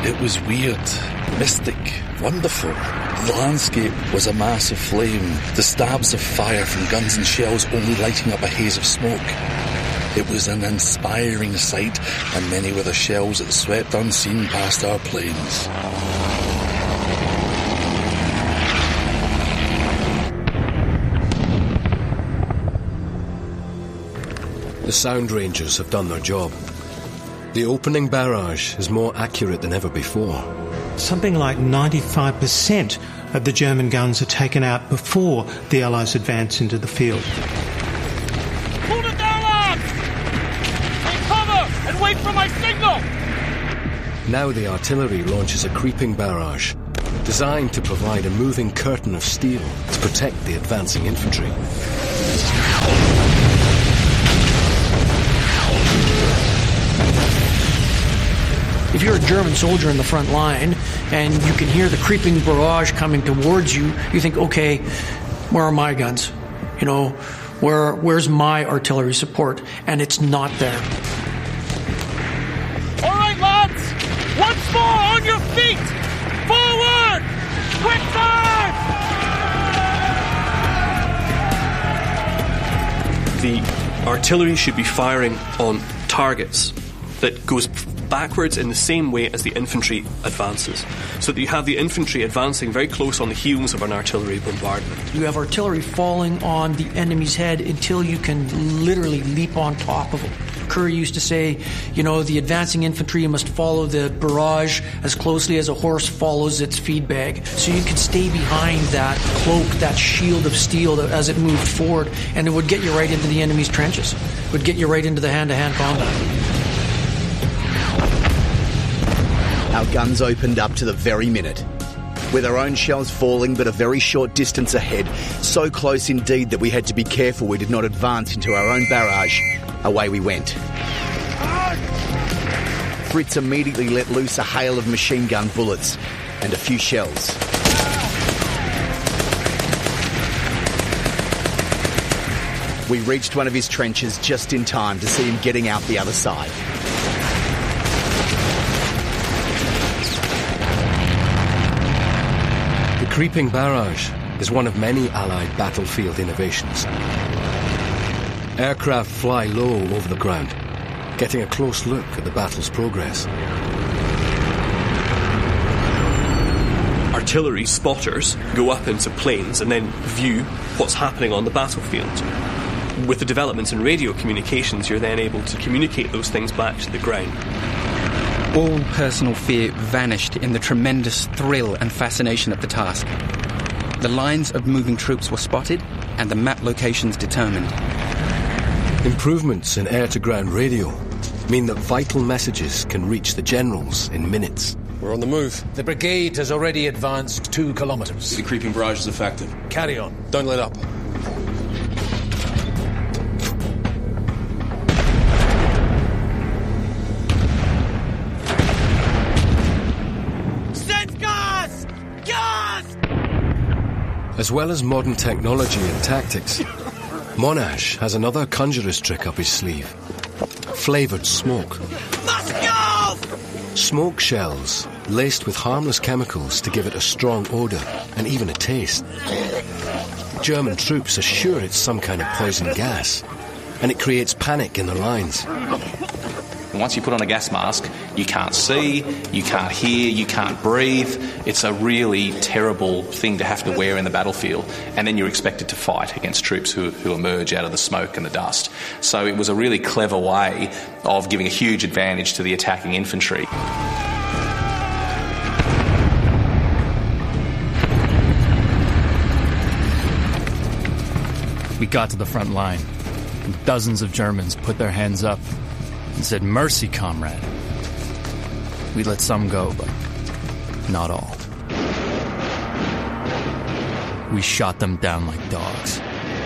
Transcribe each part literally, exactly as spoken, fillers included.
It was weird, mystic, wonderful. The landscape was a mass of flame, the stabs of fire from guns and shells only lighting up a haze of smoke. It was an inspiring sight, and many were the shells that swept unseen past our planes. The Sound Rangers have done their job. The opening barrage is more accurate than ever before. Something like ninety-five percent of the German guns are taken out before the Allies advance into the field. Hold it down, lads! Take cover and wait for my signal! Now the artillery launches a creeping barrage, designed to provide a moving curtain of steel to protect the advancing infantry. If you're a German soldier in the front line and you can hear the creeping barrage coming towards you, you think, okay, where are my guns? You know, where where's my artillery support? And it's not there. All right, lads! Once more on your feet! Forward! Quick fire! The artillery should be firing on targets that goes backwards in the same way as the infantry advances, so that you have the infantry advancing very close on the heels of an artillery bombardment. You have artillery falling on the enemy's head until you can literally leap on top of them. Curry used to say, you know, the advancing infantry must follow the barrage as closely as a horse follows its feed bag. So you could stay behind that cloak, that shield of steel that, as it moved forward, and it would get you right into the enemy's trenches. It would get you right into the hand-to-hand combat. Our guns opened up to the very minute, with our own shells falling but a very short distance ahead, so close indeed that we had to be careful we did not advance into our own barrage. Away we went. Fritz immediately let loose a hail of machine gun bullets and a few shells. We reached one of his trenches just in time to see him getting out the other side. The creeping barrage is one of many Allied battlefield innovations. Aircraft fly low over the ground, getting a close look at the battle's progress. Artillery spotters go up into planes and then view what's happening on the battlefield. With the developments in radio communications, you're then able to communicate those things back to the ground. All personal fear vanished in the tremendous thrill and fascination of the task. The lines of moving troops were spotted and the map locations determined. Improvements in air-to-ground radio mean that vital messages can reach the generals in minutes. We're on the move. The brigade has already advanced two kilometres. The creeping barrage is effective. Carry on. Don't let up. As well as modern technology and tactics, Monash has another conjurer's trick up his sleeve. Flavoured smoke. Smoke shells laced with harmless chemicals to give it a strong odour and even a taste. German troops are sure it's some kind of poison gas, and it creates panic in their lines. Once you put on a gas mask, you can't see, you can't hear, you can't breathe. It's a really terrible thing to have to wear in the battlefield, and then you're expected to fight against troops who, who emerge out of the smoke and the dust. So it was a really clever way of giving a huge advantage to the attacking infantry. We got to the front line, and dozens of Germans put their hands up and said, "Mercy, comrade." We let some go, but not all. We shot them down like dogs.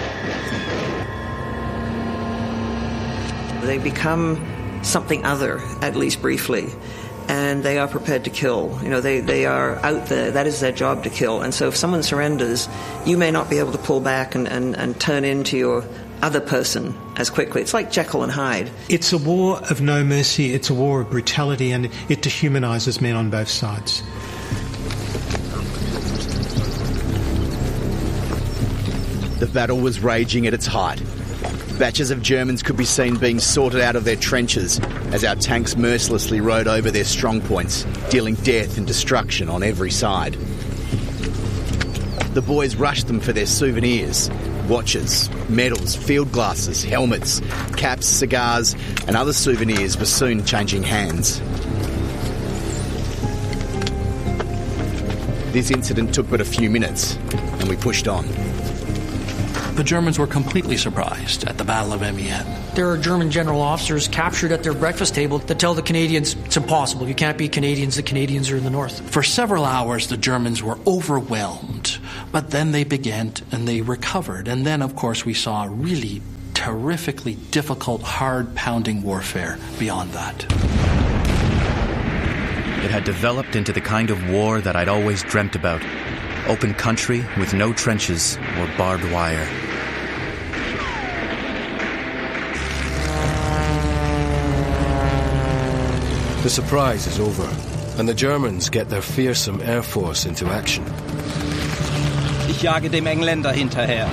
They become something other, at least briefly, and they are prepared to kill. You know, they, they are out there. That is their job, to kill. And so if someone surrenders, you may not be able to pull back and, and, and turn into your other person as quickly. It's like Jekyll and Hyde. It's a war of no mercy, it's a war of brutality, and it dehumanises men on both sides. The battle was raging at its height. Batches of Germans could be seen being sorted out of their trenches as our tanks mercilessly rode over their strong points, dealing death and destruction on every side. The boys rushed them for their souvenirs: watches, medals, field glasses, helmets, caps, cigars, and other souvenirs were soon changing hands. This incident took but a few minutes, and we pushed on. The Germans were completely surprised at the Battle of Amiens. There are German general officers captured at their breakfast table that tell the Canadians it's impossible. You can't be Canadians. The Canadians are in the north. For several hours, the Germans were overwhelmed. But then they began to, and they recovered. And then, of course, we saw really terrifically difficult, hard-pounding warfare beyond that. It had developed into the kind of war that I'd always dreamt about. Open country with no trenches or barbed wire. The surprise is over, and the Germans get their fearsome air force into action. Ich jage dem Engländer hinterher.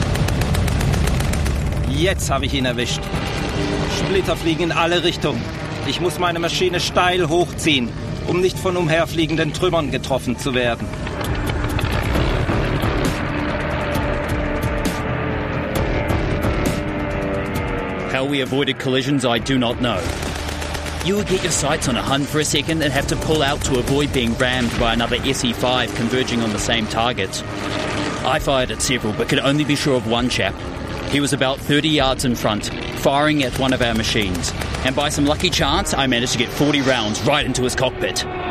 Jetzt habe ich ihn erwischt. Splitter fliegen in alle Richtungen. Ich muss meine Maschine steil hochziehen, um nicht von umherfliegenden Trümmern getroffen zu werden. How we avoided collisions, I do not know. You would get your sights on a Hun for a second and have to pull out to avoid being rammed by another S E five converging on the same target. I fired at several, but could only be sure of one chap. He was about thirty yards in front, firing at one of our machines. And by some lucky chance, I managed to get forty rounds right into his cockpit.